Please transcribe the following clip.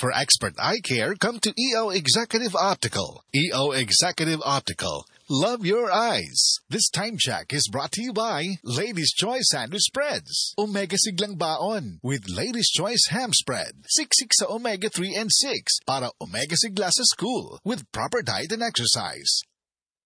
For expert eye care, come to EO Executive Optical. EO Executive Optical. Love your eyes. This time check is brought to you by Ladies' Choice Sandwich Spreads. Omega Siglang Baon with Ladies' Choice Ham Spread. Siksik sa Omega 3 and 6 para Omega Sigla sa school with proper diet and exercise.